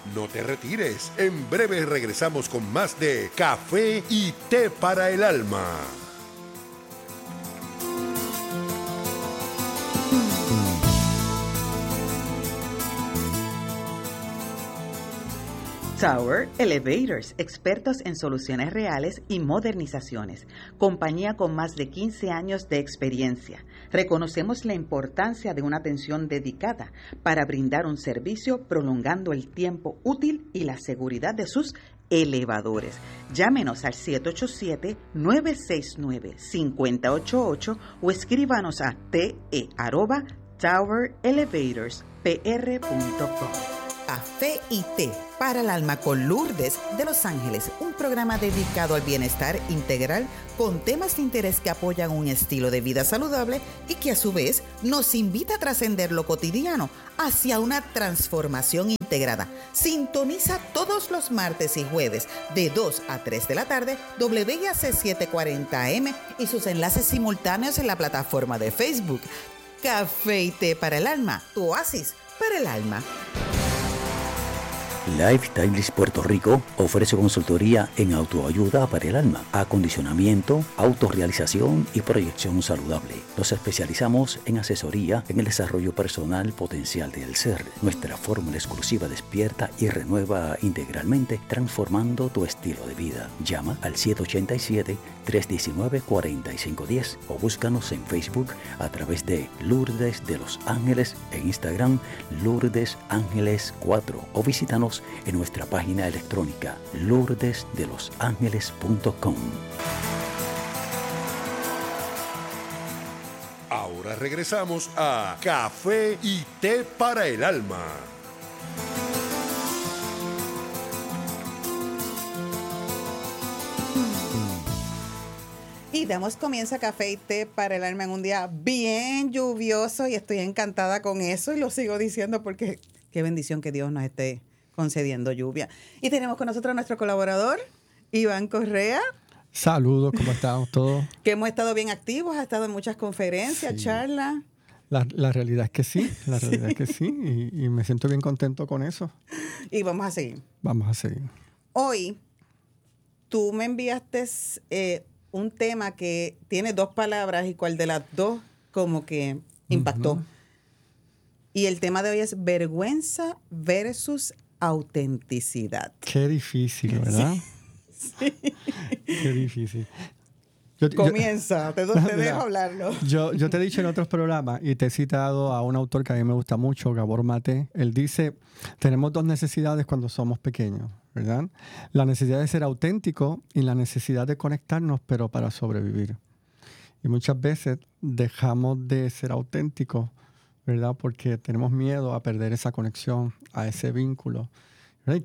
No te retires. En breve regresamos con más de Café y Té para el Alma. Tower Elevators, expertos en soluciones reales y modernizaciones. Compañía con más de 15 años de experiencia. Reconocemos la importancia de una atención dedicada para brindar un servicio prolongando el tiempo útil y la seguridad de sus elevadores. Llámenos al 787-969-5088 o escríbanos a te@towerelevatorspr.com. Café y Té para el Alma con Lourdes de Los Ángeles, un programa dedicado al bienestar integral con temas de interés que apoyan un estilo de vida saludable y que a su vez nos invita a trascender lo cotidiano hacia una transformación integrada. Sintoniza todos los martes y jueves de 2 a 3 de la tarde WIAC 740M y sus enlaces simultáneos en la plataforma de Facebook. Café y Té para el Alma, tu oasis para el alma. Lifestyles Puerto Rico ofrece consultoría en autoayuda para el alma, acondicionamiento, autorrealización y proyección saludable. Nos especializamos en asesoría en el desarrollo personal potencial del ser. Nuestra fórmula exclusiva despierta y renueva integralmente, transformando tu estilo de vida. Llama al 787-319-4510 o búscanos en Facebook a través de Lourdes de Los Ángeles, en Instagram Lourdes Ángeles 4 o visítanos en nuestra página electrónica lourdesdelosangeles.com. Ahora regresamos a Café y Té para el Alma. Y damos comienzo a Café y Té para el Alma en un día bien lluvioso y estoy encantada con eso y lo sigo diciendo porque qué bendición que Dios nos esté concediendo lluvia. Y tenemos con nosotros a nuestro colaborador, Iván Correa. Saludos, ¿cómo estamos todos? Que hemos estado bien activos, ha estado en muchas conferencias, Sí. charlas. La realidad es que sí, la realidad es que sí, y me siento bien contento con eso. Y vamos a seguir. Vamos a seguir. Hoy, tú me enviaste un tema que tiene dos palabras y cuál de las dos como que impactó. Uh-huh. Y el tema de hoy es vergüenza versus autenticidad. Qué difícil, ¿verdad? Sí. Qué difícil. Comienza, te Mira, dejo hablarlo. Yo te he dicho en otros programas y te he citado a un autor que a mí me gusta mucho, Gabor Maté. Él dice, tenemos dos necesidades cuando somos pequeños, ¿verdad? La necesidad de ser auténtico y la necesidad de conectarnos, pero para sobrevivir. Y muchas veces dejamos de ser auténticos, ¿verdad? Porque tenemos miedo a perder esa conexión, a ese vínculo. ¿Verdad?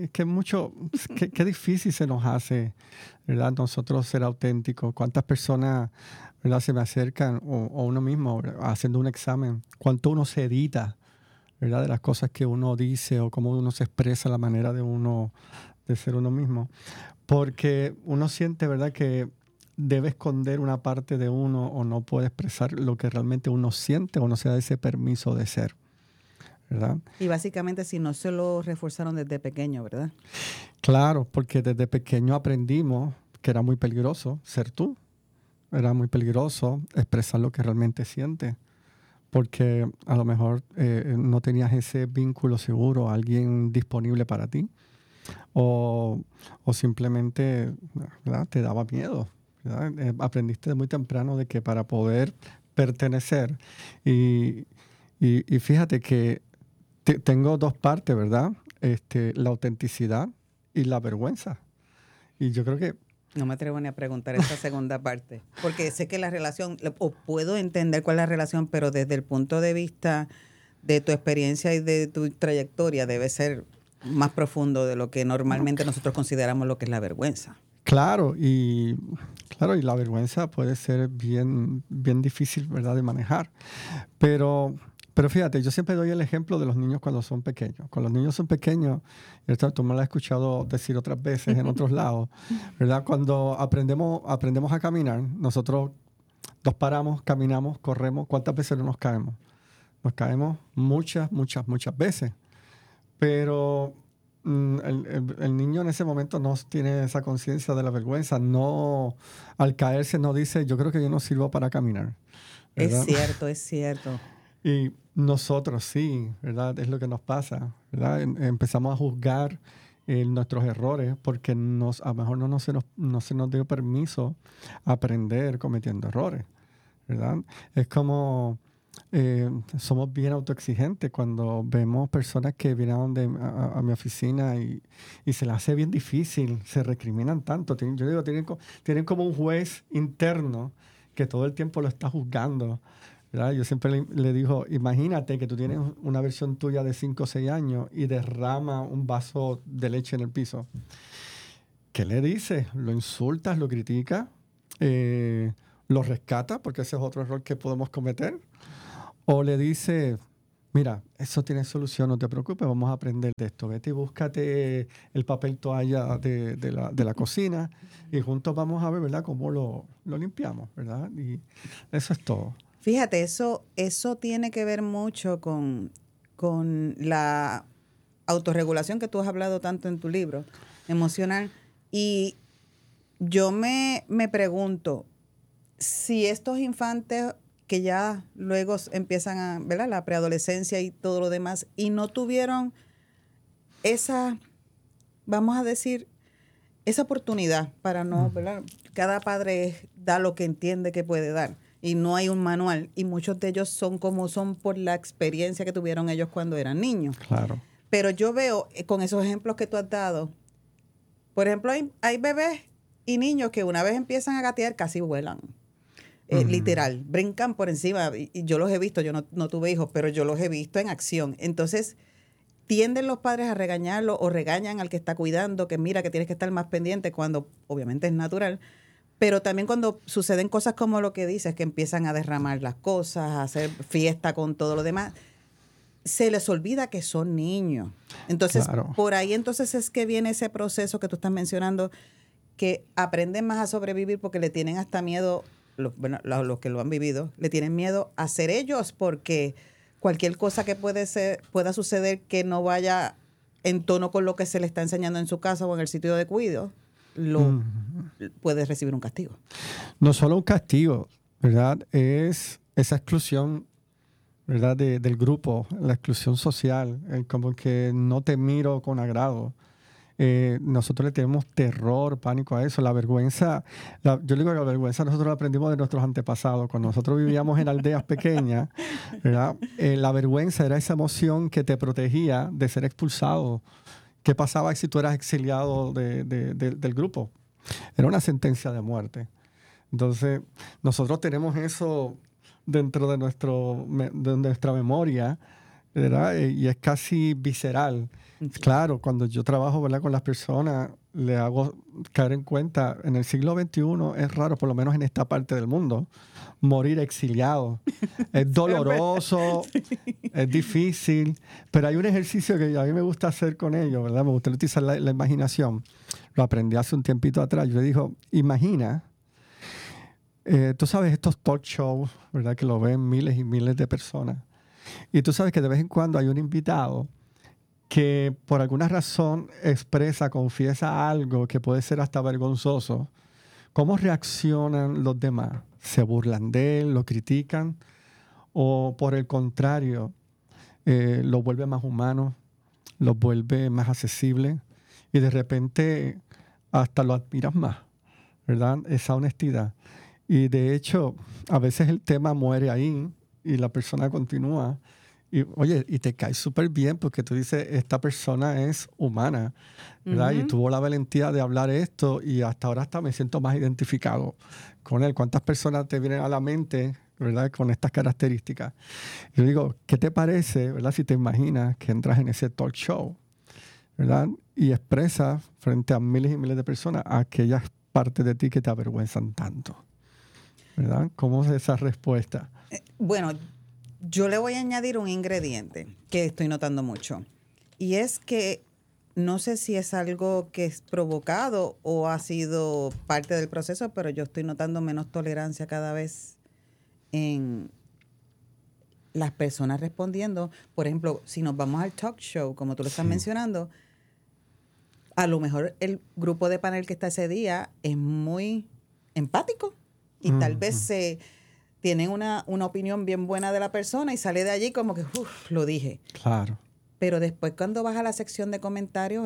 Qué difícil se nos hace, ¿verdad? Nosotros ser auténticos. ¿Cuántas personas, ¿verdad? Se me acercan, o uno mismo, ¿verdad? Haciendo un examen? ¿Cuánto uno se edita, ¿verdad? De las cosas que uno dice o cómo uno se expresa, la manera de uno, de ser uno mismo. Porque uno siente, ¿verdad?, que debe esconder una parte de uno o no puede expresar lo que realmente uno siente o no se da ese permiso de ser, ¿verdad? Y básicamente si no se lo reforzaron desde pequeño, ¿verdad? Claro, porque desde pequeño aprendimos que era muy peligroso ser tú. Era muy peligroso expresar lo que realmente sientes. Porque a lo mejor no tenías ese vínculo seguro, alguien disponible para ti. O simplemente, ¿verdad?, te daba miedo, ¿verdad? Aprendiste de muy temprano de que para poder pertenecer. Y fíjate que tengo dos partes, ¿verdad? La autenticidad y la vergüenza. Y yo creo que... No me atrevo ni a preguntar esta segunda parte, porque sé que la relación, o puedo entender cuál es la relación, pero desde el punto de vista de tu experiencia y de tu trayectoria debe ser más profundo de lo que normalmente nosotros consideramos lo que es la vergüenza. Claro, y la vergüenza puede ser bien, bien difícil, ¿verdad?, de manejar. Pero fíjate, yo siempre doy el ejemplo de los niños cuando son pequeños. Cuando los niños son pequeños, esto tú me lo has escuchado decir otras veces en otros lados, ¿verdad? Cuando aprendemos a caminar, nosotros nos paramos, caminamos, corremos. ¿Cuántas veces no nos caemos? Nos caemos muchas, muchas, muchas veces. Pero el niño en ese momento no tiene esa conciencia de la vergüenza. No, al caerse no dice, yo creo que yo no sirvo para caminar, ¿verdad? Es cierto, es cierto. Y nosotros sí, ¿verdad? Es lo que nos pasa, ¿verdad? Empezamos a juzgar nuestros errores porque a lo mejor no se nos dio permiso a aprender cometiendo errores, ¿verdad? Es como somos bien autoexigentes cuando vemos personas que vienen a mi oficina y se les hace bien difícil, se recriminan tanto. Yo digo, tienen como un juez interno que todo el tiempo lo está juzgando, ¿verdad? Yo siempre le digo, imagínate que tú tienes una versión tuya de 5 o 6 años y derrama un vaso de leche en el piso. ¿Qué le dices? ¿Lo insultas? ¿Lo criticas? ¿Lo rescatas? Porque ese es otro error que podemos cometer. ¿O le dices, mira, eso tiene solución, no te preocupes, vamos a aprender de esto. Vete y búscate el papel toalla de la cocina y juntos vamos a ver, ¿verdad?, cómo lo limpiamos, ¿verdad? Y eso es todo. Fíjate, eso tiene que ver mucho con la autorregulación que tú has hablado tanto en tu libro, emocional. Y yo me pregunto si estos infantes que ya luego empiezan a, ¿verdad?, la preadolescencia y todo lo demás, y no tuvieron esa, vamos a decir, esa oportunidad para no, ¿verdad? Cada padre da lo que entiende que puede dar. Y no hay un manual. Y muchos de ellos son como son por la experiencia que tuvieron ellos cuando eran niños. Claro. Pero yo veo, con esos ejemplos que tú has dado, por ejemplo, hay bebés y niños que una vez empiezan a gatear casi vuelan. Literal, brincan por encima. Y yo los he visto, yo no tuve hijos, pero yo los he visto en acción. Entonces, tienden los padres a regañarlo o regañan al que está cuidando, que mira que tienes que estar más pendiente cuando obviamente es natural. Pero también cuando suceden cosas como lo que dices, que empiezan a derramar las cosas, a hacer fiesta con todo lo demás, se les olvida que son niños. Entonces, claro, por ahí entonces es que viene ese proceso que tú estás mencionando, que aprenden más a sobrevivir porque le tienen hasta miedo, los que lo han vivido, le tienen miedo a ser ellos porque cualquier cosa que pueda suceder que no vaya en tono con lo que se le está enseñando en su casa o en el sitio de cuidado, puede recibir un castigo. No solo un castigo, ¿verdad? Es esa exclusión, ¿verdad?, del grupo, la exclusión social, como que no te miro con agrado. Nosotros le tenemos terror, pánico a eso. La vergüenza, yo digo que la vergüenza nosotros la aprendimos de nuestros antepasados. Cuando nosotros vivíamos en aldeas pequeñas, ¿verdad? La vergüenza era esa emoción que te protegía de ser expulsado. ¿Qué pasaba si tú eras exiliado del grupo? Era una sentencia de muerte. Entonces, nosotros tenemos eso dentro de nuestra memoria, ¿verdad? Y es casi visceral. Claro, cuando yo trabajo, ¿verdad?, con las personas, le hago caer en cuenta, en el siglo XXI es raro, por lo menos en esta parte del mundo, morir exiliado. Es doloroso, es difícil, pero hay un ejercicio que a mí me gusta hacer con ellos, ¿verdad? Me gusta utilizar la imaginación. Lo aprendí hace un tiempito atrás. Yo le digo, imagina, tú sabes estos talk shows, ¿verdad?, que lo ven miles y miles de personas. Y tú sabes que de vez en cuando hay un invitado que por alguna razón confiesa algo que puede ser hasta vergonzoso. ¿Cómo reaccionan los demás? ¿Se burlan de él? ¿Lo critican? ¿O por el contrario, lo vuelve más humano? ¿Lo vuelve más accesible? Y de repente hasta lo admiras más, ¿verdad? Esa honestidad. Y de hecho, a veces el tema muere ahí y la persona continúa. Y, oye, y te cae súper bien porque tú dices, esta persona es humana, ¿verdad? Y tuvo la valentía de hablar esto y hasta ahora me siento más identificado con él. ¿Cuántas personas te vienen a la mente, ¿verdad?, con estas características? Yo digo, ¿qué te parece, ¿verdad?, si te imaginas que entras en ese talk show, ¿verdad?, y expresas frente a miles y miles de personas aquellas partes de ti que te avergüenzan tanto, ¿verdad? ¿Cómo es esa respuesta? Bueno, yo le voy a añadir un ingrediente que estoy notando mucho. Y es que no sé si es algo que es provocado o ha sido parte del proceso, pero yo estoy notando menos tolerancia cada vez en las personas respondiendo. Por ejemplo, si nos vamos al talk show, como tú lo estás mencionando, a lo mejor el grupo de panel que está ese día es muy empático y tal vez tienen una opinión bien buena de la persona y sale de allí como que, lo dije. Claro. Pero después cuando vas a la sección de comentarios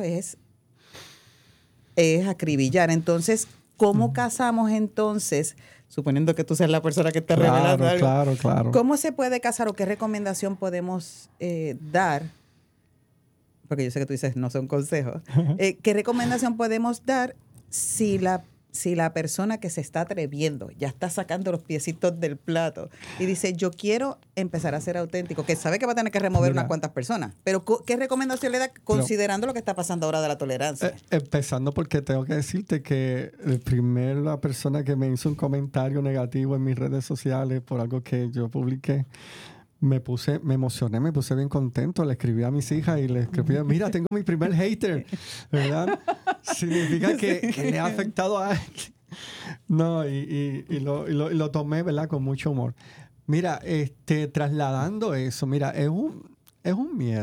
es acribillar. Entonces, ¿cómo casamos entonces, suponiendo que tú seas la persona que está revelando algo? Claro. ¿Cómo se puede casar o qué recomendación podemos dar? Porque yo sé que tú dices, no son consejos. ¿Qué recomendación podemos dar si la persona que se está atreviendo ya está sacando los piecitos del plato y dice, yo quiero empezar a ser auténtico, que sabe que va a tener que remover unas cuantas personas, pero ¿qué recomendación le da considerando lo que está pasando ahora de la tolerancia? Empezando porque tengo que decirte que la persona que me hizo un comentario negativo en mis redes sociales por algo que yo publiqué, me emocioné, me puse bien contento, le escribí a mis hijas y le escribí, mira, tengo mi primer hater, ¿verdad? Significa que le ha afectado a alguien. No, y lo tomé, ¿verdad? Con mucho humor. Mira, trasladando eso, mira, es un miedo.